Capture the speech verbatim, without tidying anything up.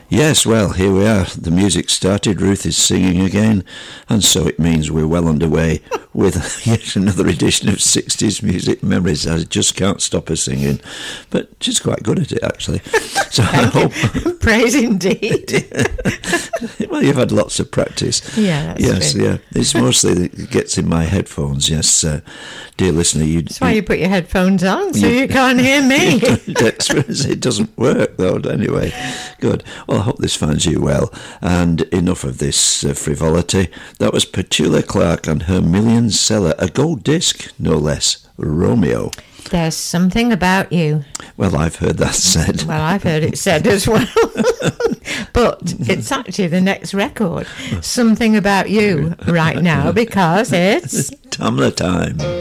Yes, well, here we are. The music started, Ruth is singing again, and so it means we're well underway with yet another edition of sixties Music Memories. I just can't stop her singing, but she's quite good at it, actually. So I hope... Praise indeed. Well, you've had lots of practice. Yeah, that's Yes, true. yeah. It's mostly it gets in my headphones, yes. Uh, dear listener, you... That's why you put your headphones on, so you can't hear me. It doesn't work, though, anyway. Good. Well, I hope this finds you well. And enough of this uh, frivolity. That was Petula Clark and her million seller, a gold disc, no less, Romeo. There's something about you. Well, I've heard that said. Well, I've heard it said as well. But it's actually the next record, Something About You, right now, because it's... Tamla time.